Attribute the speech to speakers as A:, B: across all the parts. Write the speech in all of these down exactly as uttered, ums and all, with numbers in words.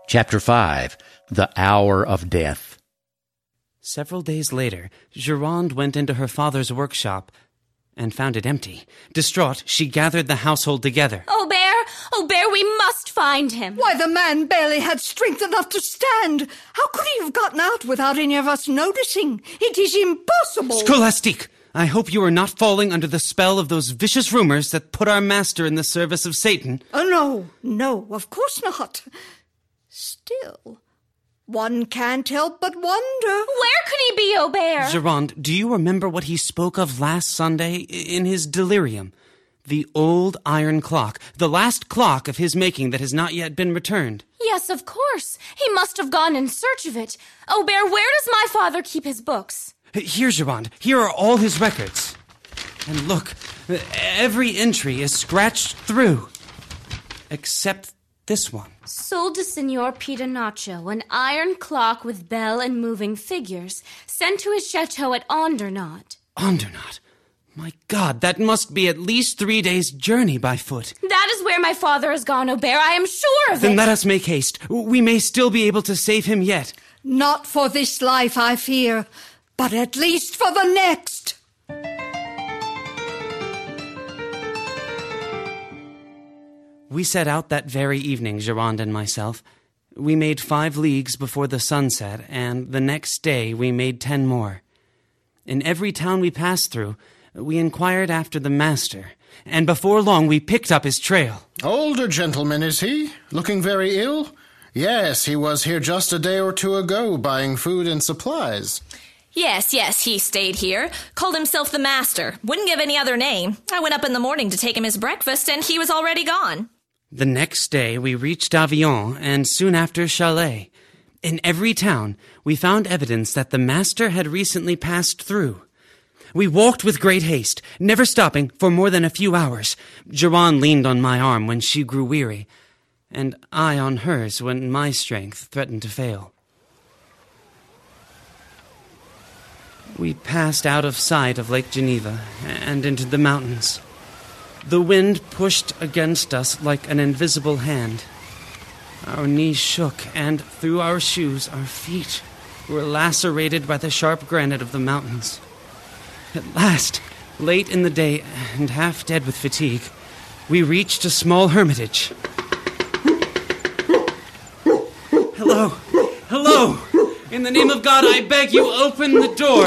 A: Chapter five. The Hour of Death.
B: Several days later, Gironde went into her father's workshop and found it empty. Distraught, she gathered the household together.
C: Aubert! Aubert, we must find him!
D: Why, the man barely had strength enough to stand. How could he have gotten out without any of us noticing? It is impossible!
B: Scholastique! I hope you are not falling under the spell of those vicious rumors that put our master in the service of Satan.
D: Oh, no, no, of course not. Still, one can't help but wonder.
C: Where could he be, Aubert?
B: Gironde, do you remember what he spoke of last Sunday in his delirium? The old iron clock, the last clock of his making that has not yet been returned.
C: Yes, of course. He must have gone in search of it. Aubert, where does my father keep his books?
B: Here, Gironde, here are all his records. And look, every entry is scratched through, except this one.
C: Sold to Signor Pitonaccio, an iron clock with bell and moving figures, sent to his chateau at Andernatt.
B: Andernatt? My God, that must be at least three days' journey by foot.
C: That is where my father has gone, Aubert. I am sure of
B: then
C: it.
B: Then let us make haste. We may still be able to save him yet.
D: Not for this life, I fear, but at least for the next.
B: We set out that very evening, Gironde and myself. We made five leagues before the sun set, and the next day we made ten more. In every town we passed through, we inquired after the master, and before long we picked up his trail.
E: Older gentleman, is he? Looking very ill? Yes, he was here just a day or two ago, buying food and supplies.
F: Yes, yes, he stayed here. Called himself the master. Wouldn't give any other name. I went up in the morning to take him his breakfast, and he was already gone.
B: The next day we reached Avion, and soon after Chalais. In every town we found evidence that the master had recently passed through. We walked with great haste, never stopping for more than a few hours. Gironde leaned on my arm when she grew weary, and I on hers when my strength threatened to fail. We passed out of sight of Lake Geneva and into the mountains. The wind pushed against us like an invisible hand. Our knees shook, and through our shoes our feet were lacerated by the sharp granite of the mountains. At last, late in the day and half dead with fatigue, we reached a small hermitage. Hello, hello! In the name of God, I beg you, open the door.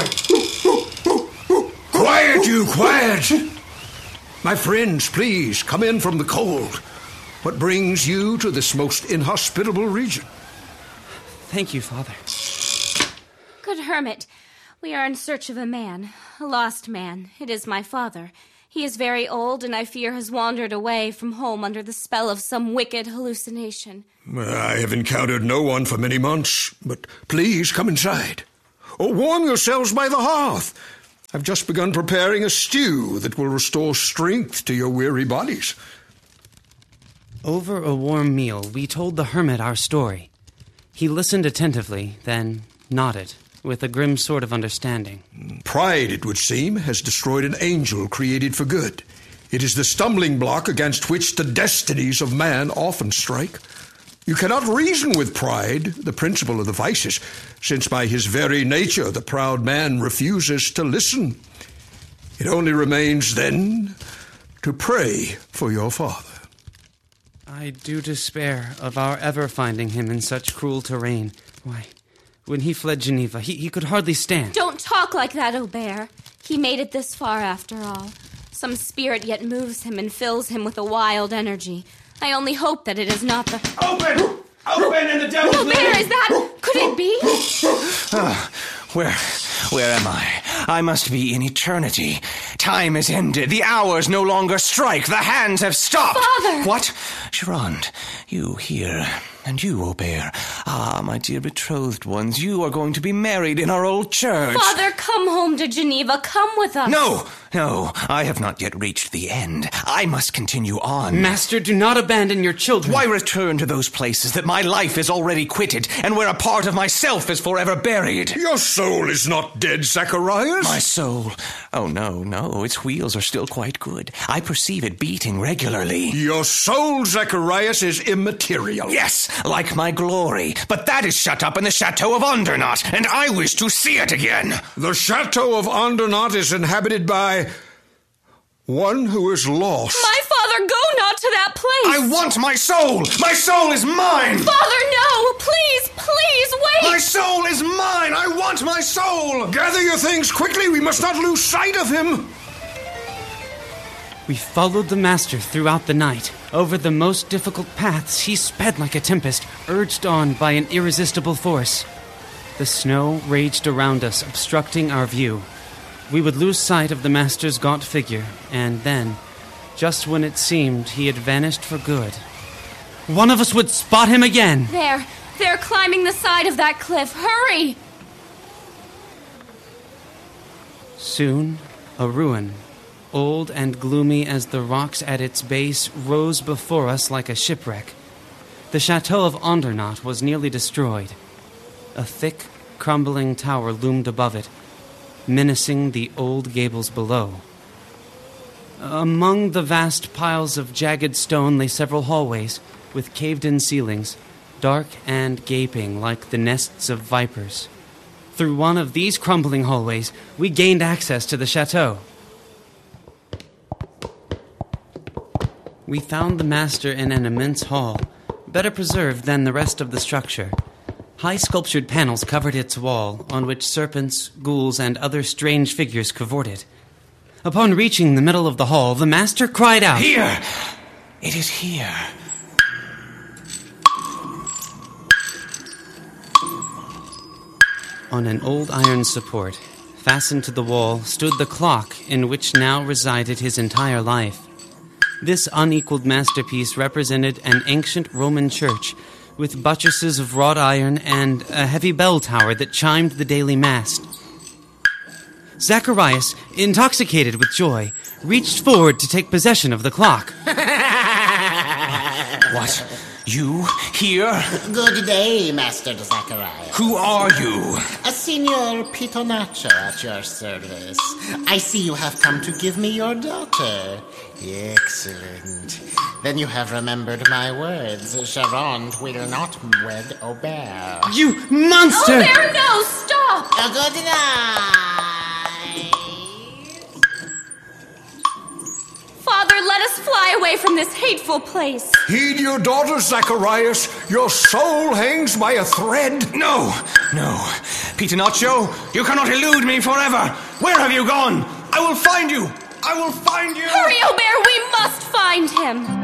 G: Quiet, you, quiet! My friends, please, come in from the cold. What brings you to this most inhospitable region?
B: Thank you, Father.
C: Good hermit, we are in search of a man, a lost man. It is my father. He is very old, and I fear has wandered away from home under the spell of some wicked hallucination.
G: I have encountered no one for many months, but please come inside. Or warm yourselves by the hearth. I've just begun preparing a stew that will restore strength to your weary bodies.
B: Over a warm meal, we told the hermit our story. He listened attentively, then nodded, with a grim sort of understanding.
G: Pride, it would seem, has destroyed an angel created for good. It is the stumbling block against which the destinies of man often strike. You cannot reason with pride, the principal of the vices, since by his very nature the proud man refuses to listen. It only remains, then, to pray for your father.
B: I do despair of our ever finding him in such cruel terrain. Why, when he fled Geneva, he, he could hardly stand.
C: Don't talk like that, Aubert. He made it this far after all. Some spirit yet moves him and fills him with a wild energy. I only hope that it is not the...
H: Open! Open and the devil's
C: Aubert,
H: living!
C: is that... Could it be?
H: Ah, where... Where am I? I must be in eternity. Time is ended. The hours no longer strike. The hands have stopped.
C: Father!
H: What? Gironde, you here. And you, Aubert. Ah, my dear betrothed ones, you are going to be married in our old church.
C: Father, come home to Geneva. Come with us.
H: No! No, I have not yet reached the end. I must continue on.
B: Master, do not abandon your children.
H: Why return to those places that my life is already quitted, and where a part of myself is forever buried?
G: Your soul is not dead, Zacharias.
H: My soul? Oh, no, no, its wheels are still quite good. I perceive it beating regularly.
G: Your soul, Zacharias, is immaterial.
H: Yes, like my glory. But that is shut up in the Chateau of Andernaut, and I wish to see it again.
G: The Chateau of Andernaut is inhabited by one who is lost.
C: My father, go not to that place!
H: I want my soul! My soul is mine!
C: Father, no! Please, please, wait!
H: My soul is mine! I want my soul!
G: Gather your things quickly! We must not lose sight of him!
B: We followed the master throughout the night. Over the most difficult paths, he sped like a tempest, urged on by an irresistible force. The snow raged around us, obstructing our view. We would lose sight of the master's gaunt figure, and then, just when it seemed he had vanished for good, one of us would spot him again.
C: There, they're climbing the side of that cliff. Hurry!
B: Soon, a ruin, old and gloomy as the rocks at its base, rose before us like a shipwreck. The Chateau of Andernaut was nearly destroyed. A thick, crumbling tower loomed above it, menacing the old gables below. Among the vast piles of jagged stone lay several hallways with caved-in ceilings, dark and gaping like the nests of vipers. Through one of these crumbling hallways, we gained access to the chateau. We found the master in an immense hall, better preserved than the rest of the structure. High sculptured panels covered its wall, on which serpents, ghouls, and other strange figures cavorted. Upon reaching the middle of the hall, the master cried out,
H: "Here! It is here!"
B: On an old iron support, fastened to the wall, stood the clock in which now resided his entire life. This unequaled masterpiece represented an ancient Roman church, with buttresses of wrought iron and a heavy bell tower that chimed the daily mass. Zacharias, intoxicated with joy, reached forward to take possession of the clock.
H: What? You here?
I: Good day, Master Zacharias.
H: Who are you?
I: A Signor Pitonaccio at your service. I see you have come to give me your daughter. Excellent. Then you have remembered my words. Charonde will not wed Aubert.
B: You monster!
C: Oh, there, no, stop!
I: A good night.
C: Father, let us fly away from this hateful place.
G: Heed your daughter, Zacharias. Your soul hangs by a thread.
H: No, no. Pitonaccio, you cannot elude me forever. Where have you gone? I will find you. I will find you.
C: Hurry, Aubert, we must find him.